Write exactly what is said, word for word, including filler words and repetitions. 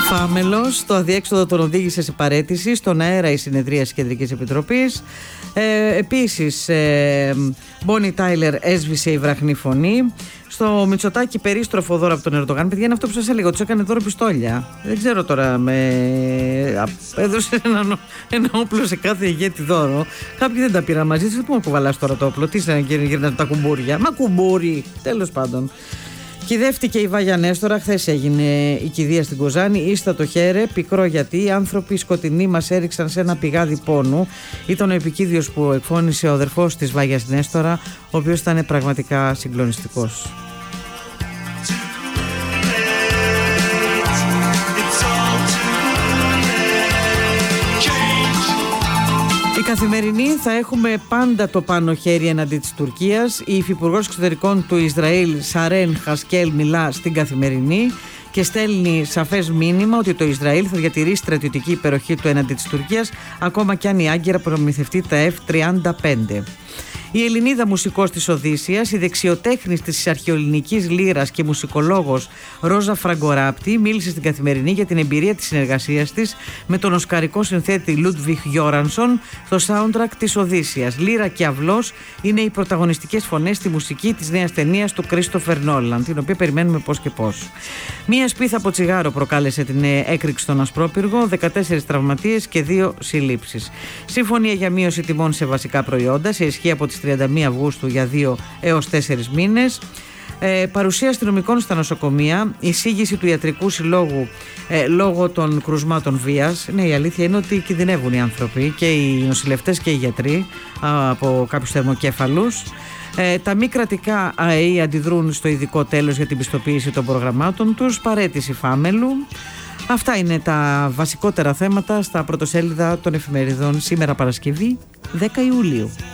Φάμελος, το αδιέξοδο τον οδήγησε σε παραίτηση. Στον αέρα η συνεδρία της Κεντρικής Επιτροπής. Ε, επίσης, ε, Μπόνι Τάιλερ έσβησε η βραχνή φωνή. Στο Μητσοτάκη περίστροφο δώρο από τον Ερντογάν. Παιδιά, είναι αυτό που σας έλεγα, τους έκανε δώρο πιστόλια. Δεν ξέρω τώρα, με... έδωσε ένα, ένα όπλο σε κάθε ηγέτη δώρο. Κάποιοι δεν τα πήραν μαζί τους. Δεν μπορώ να κουβαλάς τώρα το όπλο. Τι σαν γυρνάνε τα κουμπούρια. Μα κουμπούρι, τέλος πάντων. Κυδεύτηκε η Βάγια Νέστορα, χθες έγινε η κηδεία στην Κοζάνη. Ίστα το χέρε, πικρό γιατί οι άνθρωποι σκοτεινοί μας έριξαν σε ένα πηγάδι πόνου. Ήταν ο επικίδιος που εκφώνησε ο αδερφός της Βάγιας Νέστορα, ο οποίος ήταν πραγματικά συγκλονιστικός. Η Καθημερινή θα έχουμε πάντα το πάνω χέρι εναντί της Τουρκίας. Η Υφυπουργός Εξωτερικών του Ισραήλ, Σαρέν Χασκέλ, μιλά στην Καθημερινή και στέλνει σαφές μήνυμα ότι το Ισραήλ θα διατηρήσει στρατιωτική υπεροχή του εναντί της Τουρκίας, ακόμα κι αν η Άγκυρα προμηθευτεί τα εφ τριάντα πέντε. Η Ελληνίδα μουσικός της Οδύσσειας, η δεξιοτέχνης της αρχαιοελληνικής λύρας και μουσικολόγος Ρόζα Φραγκοράπτη μίλησε στην Καθημερινή για την εμπειρία της συνεργασίας της με τον οσκαρικό συνθέτη Λούντβιχ Γιόρανσον στο soundtrack της Οδύσσειας. Λύρα και αυλός είναι οι πρωταγωνιστικές φωνές στη μουσική της νέας ταινίας του Κρίστοφερ Νόλαν, την οποία περιμένουμε πώς και πώς. Μία σπίθα από τσιγάρο προκάλεσε την έκρηξη στον Ασπρόπυργο, δεκατέσσερις τραυματίες και δύο συλλήψεις. Συμφωνία για μείωση τιμών σε βασικά προϊόντα, σε ισχύ από τις τριάντα μία Αυγούστου για δύο έως τέσσερις μήνες. Ε, παρουσία αστυνομικών στα νοσοκομεία, εισήγηση του Ιατρικού Συλλόγου ε, λόγω των κρουσμάτων βίας. Ναι, η αλήθεια είναι ότι κινδυνεύουν οι άνθρωποι, και οι νοσηλευτές και οι γιατροί, α, από κάποιους θερμοκέφαλους. Ε, τα μη κρατικά ΑΕΗ αντιδρούν στο ειδικό τέλος για την πιστοποίηση των προγραμμάτων τους. Παραίτηση Φάμελου. Αυτά είναι τα βασικότερα θέματα στα πρωτοσέλιδα των εφημεριδών σήμερα Παρασκευή δέκα Ιουλίου.